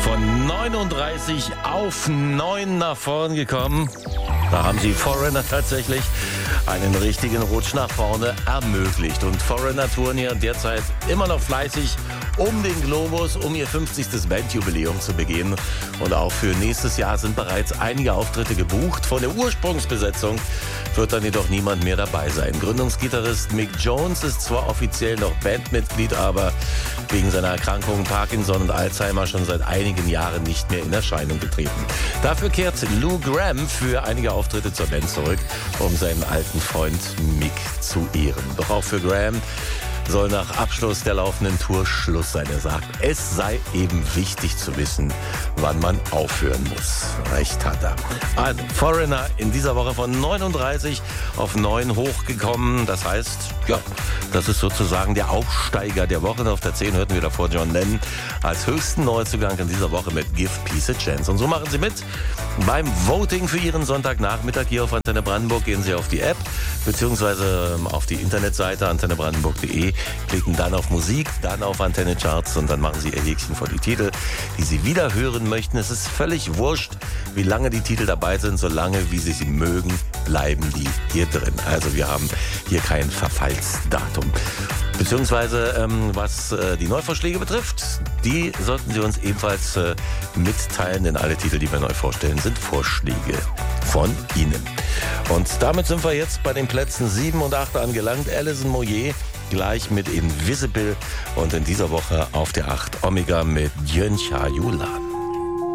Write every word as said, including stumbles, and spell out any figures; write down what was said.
Von neununddreißig auf neun nach vorn gekommen. Da haben sie Foreigner tatsächlich einen richtigen Rutsch nach vorne ermöglicht. Und Foreigner touren ja derzeit immer noch fleißig um den Globus, um ihr fünfzigstes Bandjubiläum zu begehen. Und auch für nächstes Jahr sind bereits einige Auftritte gebucht. Von der Ursprungsbesetzung wird dann jedoch niemand mehr dabei sein. Gründungsgitarrist Mick Jones ist zwar offiziell noch Bandmitglied, aber wegen seiner Erkrankungen Parkinson und Alzheimer schon seit einigen Jahren nicht mehr in Erscheinung getreten. Dafür kehrt Lou Gramm für einige Auftritte zur Band zurück, um seinen alten Freund Mick zu ehren. Doch auch für Gramm soll nach Abschluss der laufenden Tour Schluss sein. Er sagt, es sei eben wichtig zu wissen, wann man aufhören muss. Recht hat er. Also, Foreigner in dieser Woche von neununddreißig auf neun hochgekommen. Das heißt, ja, das ist sozusagen der Aufsteiger der Woche. Auf der zehn hörten wir davor John Lennon als höchsten Neuzugang in dieser Woche mit Give Peace a Chance. Und so machen Sie mit beim Voting für Ihren Sonntagnachmittag hier auf Antenne Brandenburg. Gehen Sie auf die App beziehungsweise auf die Internetseite antenne brandenburg punkt de, klicken dann auf Musik, dann auf Antenne Charts und dann machen Sie Ihr Häkchen vor die Titel, die Sie wieder hören möchten. Es ist völlig wurscht, wie lange die Titel dabei sind, solange wie Sie sie mögen, bleiben die hier drin. Also wir haben hier kein Verfallsdatum. Beziehungsweise ähm, was äh, die Neuvorschläge betrifft, die sollten Sie uns ebenfalls äh, mitteilen, denn alle Titel, die wir neu vorstellen, sind Vorschläge von Ihnen. Und damit sind wir jetzt bei den Plätzen sieben und acht angelangt. Alison Moyet gleich mit Invisible und in dieser Woche auf der acht Omega mit Yön Cha Yulan.